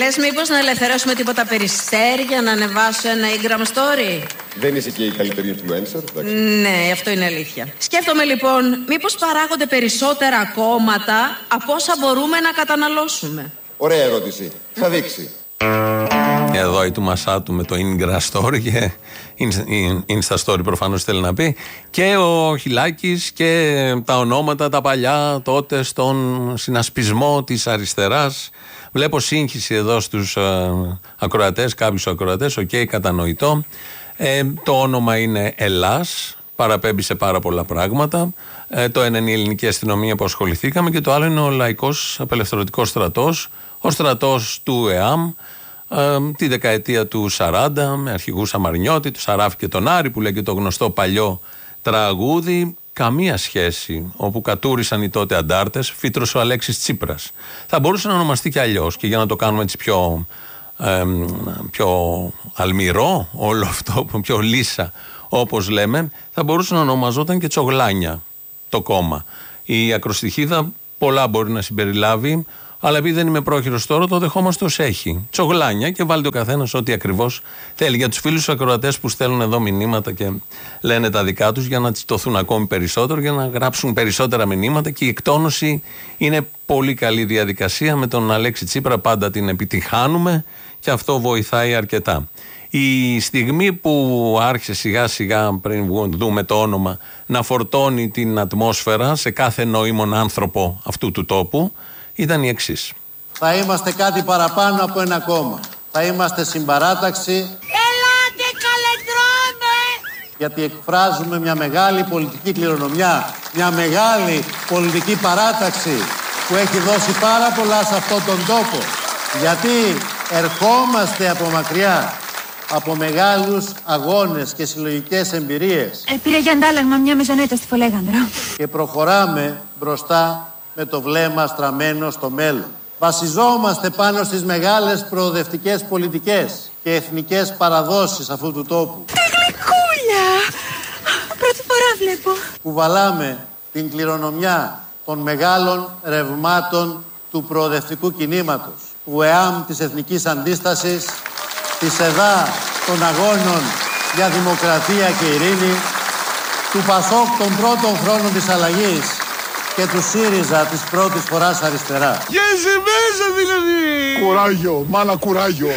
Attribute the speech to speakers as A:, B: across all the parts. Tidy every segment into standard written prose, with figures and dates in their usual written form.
A: Λες μήπως να ελευθερώσουμε τίποτα περιστέρια, να ανεβάσω ένα Instagram story?
B: Δεν είσαι και η καλύτερη influencer, εντάξει.
A: Ναι, αυτό είναι αλήθεια. Σκέφτομαι λοιπόν, μήπως παράγονται περισσότερα κόμματα από όσα μπορούμε να καταναλώσουμε.
B: Ωραία ερώτηση. Θα δείξει.
C: Εδώ η του Μασάτου με το Ingra Story και Insta Story προφανώς θέλει να πει, και ο Χιλάκης και τα ονόματα τα παλιά τότε στον συνασπισμό της αριστεράς. Βλέπω σύγχυση εδώ στους ακροατές, κάποιους ακροατές, κατανοητό. Το όνομα είναι Ελλάς, παραπέμπει σε πάρα πολλά πράγματα. Το ένα είναι η ελληνική αστυνομία που ασχοληθήκαμε και το άλλο είναι ο Λαϊκός Απελευθερωτικός Στρατός, ο στρατός του ΕΑΜ, τη δεκαετία του 40 με αρχηγούς Σαμαρνιώτη, του Σαράφη και τον Άρη που λέγεται το γνωστό παλιό τραγούδι. Καμία σχέση, όπου κατούρισαν οι τότε αντάρτες, φύτρωσε ο Αλέξης Τσίπρας. Θα μπορούσε να ονομαστεί και αλλιώς, και για να το κάνουμε έτσι πιο αλμυρό όλο αυτό, πιο λύσα όπως λέμε, θα μπορούσε να ονομαζόταν και Τσογλάνια το κόμμα. Η ακροστιχίδα πολλά μπορεί να συμπεριλάβει, αλλά επειδή δεν είμαι πρόχειρος τώρα, το δεχόμαστε ως έχει. Τσογλάνια, και βάλτε ο καθένας ό,τι ακριβώς θέλει. Για τους φίλους ακροατές που στέλνουν εδώ μηνύματα και λένε τα δικά τους, για να τσιτωθούν ακόμη περισσότερο, για να γράψουν περισσότερα μηνύματα, και η εκτόνωση είναι πολύ καλή διαδικασία. Με τον Αλέξη Τσίπρα πάντα την επιτυχάνουμε και αυτό βοηθάει αρκετά. Η στιγμή που άρχισε σιγά σιγά, πριν δούμε το όνομα, να φορτώνει την ατμόσφαιρα σε κάθε νοήμον άνθρωπο αυτού του τόπου, ήταν η εξής.
D: Θα είμαστε κάτι παραπάνω από ένα κόμμα. Θα είμαστε συμπαράταξη.
E: Ελάτε καλετρώνε!
D: Γιατί εκφράζουμε μια μεγάλη πολιτική κληρονομιά, μια μεγάλη πολιτική παράταξη που έχει δώσει πάρα πολλά σε αυτόν τον τόπο. Γιατί ερχόμαστε από μακριά, από μεγάλους αγώνες και συλλογικές εμπειρίες.
F: Πήρα για αντάλλαγμα μια μεζονέτα στη Φολέγανδρο.
D: Και προχωράμε μπροστά με το βλέμμα στραμμένο στο μέλλον. Βασιζόμαστε πάνω στις μεγάλες προοδευτικές πολιτικές και εθνικές παραδόσεις αυτού του τόπου.
F: Τα γλυκούλια! Πρώτη φορά βλέπω.
D: Κουβαλάμε την κληρονομιά των μεγάλων ρευμάτων του προοδευτικού κινήματος, του ΕΑΜ της Εθνικής Αντίστασης, της ΕΔΑ των Αγώνων για Δημοκρατία και Ειρήνη, του ΠΑΣΟΚ των πρώτων χρόνων της αλλαγής και του ΣΥΡΙΖΑ της πρώτης φοράς αριστερά.
E: Και σε μέσα δηλαδή!
B: Κουράγιο, μάνα κουράγιο.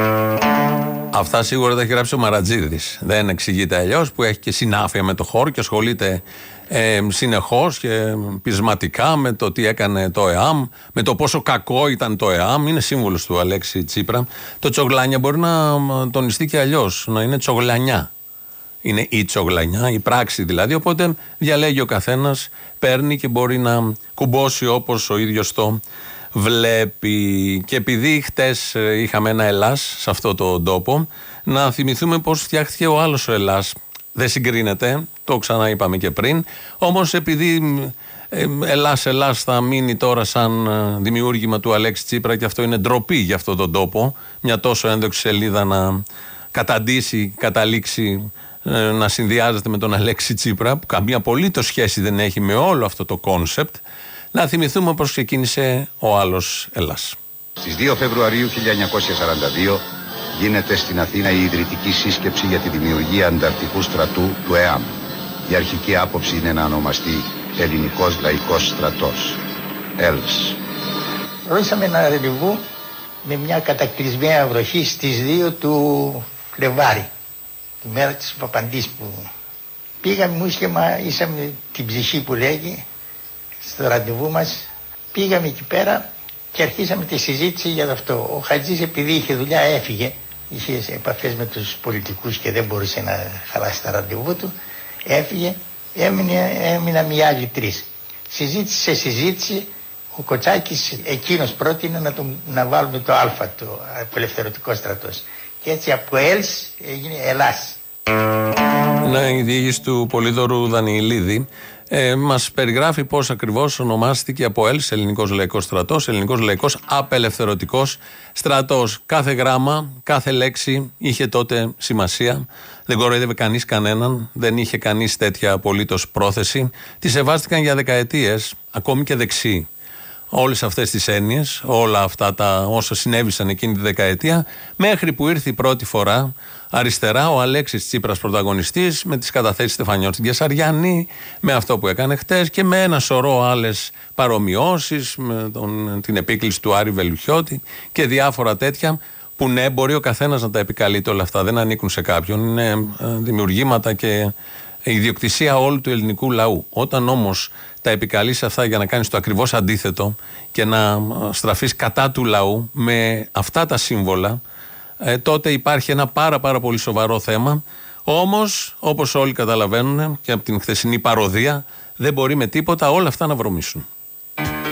C: Αυτά σίγουρα τα έχει γράψει ο Μαρατζίδης. Δεν εξηγείται αλλιώς, που έχει και συνάφεια με το χώρο και ασχολείται συνεχώς και πεισματικά με το τι έκανε το ΕΑΜ, με το πόσο κακό ήταν το ΕΑΜ. Είναι σύμβολος του Αλέξη Τσίπρα. Το Τσογλάνια μπορεί να τονιστεί και αλλιώς, να είναι Τσογλανιά. Είναι η Τσογλανιά, η πράξη δηλαδή. Οπότε διαλέγει ο καθένας, παίρνει και μπορεί να κουμπώσει όπως ο ίδιος το βλέπει. Και επειδή χτες είχαμε ένα Ελλάς σε αυτό το τόπο, να θυμηθούμε πώς φτιάχτηκε ο άλλος ο Ελλάς. Δεν συγκρίνεται, το ξαναείπαμε και πριν. Όμως επειδή Ελλάς θα μείνει τώρα σαν δημιούργημα του Αλέξη Τσίπρα, και αυτό είναι ντροπή για αυτόν τον τόπο, μια τόσο ένδοξη σελίδα να καταντήσει, καταλήξει να συνδυάζεται με τον Αλέξη Τσίπρα, που καμία απολύτως σχέση δεν έχει με όλο αυτό το κόνσεπτ. Να θυμηθούμε πώς ξεκίνησε ο άλλος Ελλάς.
G: Στις 2 Φεβρουαρίου 1942 γίνεται στην Αθήνα η ιδρυτική σύσκεψη για τη δημιουργία ανταρτικού στρατού του ΕΑΜ. Η αρχική άποψη είναι να ονομαστεί Ελληνικός Λαϊκός Στρατός, ΕΛΣ.
H: Ρωτήσαμε ένα ραντεβού με μια κατακλυσμία βροχή στις 2 του Φλεβάρι, τη μέρα της Παπαντής, που πήγαμε μουσχεμα, ήσαμε την ψυχή που λέγει, στο ραντεβού μας. Πήγαμε εκεί πέρα και αρχίσαμε τη συζήτηση για αυτό. Ο Χατζής, επειδή είχε δουλειά, έφυγε. Είχε επαφές με τους πολιτικούς και δεν μπορούσε να χαλάσει τα ραντεβού του. Έφυγε, έμειναν οι άλλοι 3. Συζήτηση σε συζήτηση, ο Κοτσάκης εκείνος πρότεινε να βάλουμε το Α, το Απελευθερωτικό Στρατός. Και έτσι από ΕΛΣ έγινε Ελλάς.
C: Ναι, η διοίκηση του Πολύδωρου Δανιηλίδη μας περιγράφει πώς ακριβώς ονομάστηκε από ΕΛΣ, Ελληνικός Λαϊκός Στρατός, Ελληνικός Λαϊκός Απελευθερωτικός Στρατός. Κάθε γράμμα, κάθε λέξη είχε τότε σημασία. Δεν κοροϊδεύε κανείς κανέναν, δεν είχε κανείς τέτοια απολύτως πρόθεση. Τη σεβάστηκαν για δεκαετίες, ακόμη και δεξιοί. όλες αυτές τις έννοιες, όλα αυτά τα όσα συνέβησαν εκείνη τη δεκαετία, μέχρι που ήρθε η πρώτη φορά αριστερά ο Αλέξης Τσίπρας πρωταγωνιστής, με τις καταθέσεις Στεφανιώτη Διασαριάννη, με αυτό που έκανε χτες και με ένα σωρό άλλες παρομοιώσεις, με την επίκληση του Άρη Βελουχιώτη και διάφορα τέτοια, που ναι, μπορεί ο καθένας να τα επικαλείται όλα αυτά, δεν ανήκουν σε κάποιον, είναι δημιουργήματα και ιδιοκτησία όλου του ελληνικού λαού. Όταν όμως τα επικαλείς αυτά για να κάνεις το ακριβώς αντίθετο και να στραφείς κατά του λαού με αυτά τα σύμβολα, τότε υπάρχει ένα πάρα πολύ σοβαρό θέμα. Όμως, όπως όλοι καταλαβαίνουν και από την χθεσινή παροδία, δεν μπορεί με τίποτα όλα αυτά να βρωμίσουν.